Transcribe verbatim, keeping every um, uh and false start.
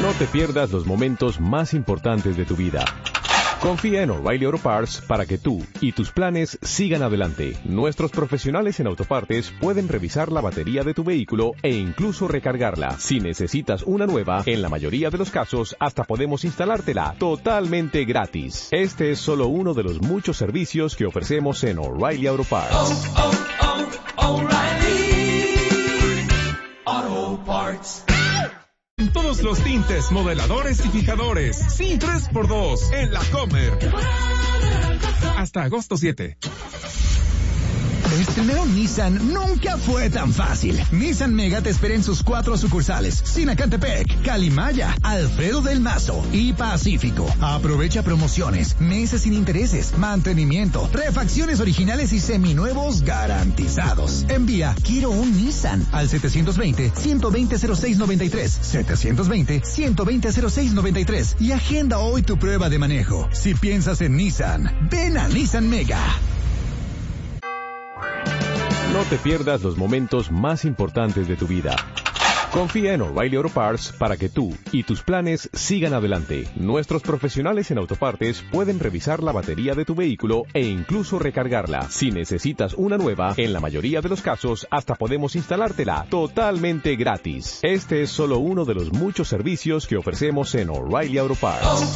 No te pierdas los momentos más importantes de tu vida. Confía en O'Reilly Auto Parts para que tú y tus planes sigan adelante. Nuestros profesionales en autopartes pueden revisar la batería de tu vehículo e incluso recargarla. Si necesitas una nueva, en la mayoría de los casos, hasta podemos instalártela totalmente gratis. Este es solo uno de los muchos servicios que ofrecemos en O'Reilly Auto Parts. Oh, oh, oh, O'Reilly Auto Parts. Todos los tintes, modeladores y fijadores. Sí, tres por dos en la Comer. Hasta agosto siete. Estrenar un Nissan nunca fue tan fácil. Nissan Mega te espera en sus cuatro sucursales: Sinacantepec, Calimaya, Alfredo del Mazo y Pacífico. Aprovecha promociones, meses sin intereses, mantenimiento, refacciones originales y seminuevos garantizados. Envía "Quiero un Nissan" al setecientos veinte, ciento veinte, cero seis noventa y tres, setecientos veinte, ciento veinte, cero seis noventa y tres y agenda hoy tu prueba de manejo. Si piensas en Nissan, ven a Nissan Mega. No te pierdas los momentos más importantes de tu vida. Confía en O'Reilly Auto Parts para que tú y tus planes sigan adelante. Nuestros profesionales en autopartes pueden revisar la batería de tu vehículo e incluso recargarla. Si necesitas una nueva, en la mayoría de los casos, hasta podemos instalártela totalmente gratis. Este es solo uno de los muchos servicios que ofrecemos en O'Reilly Auto Parts.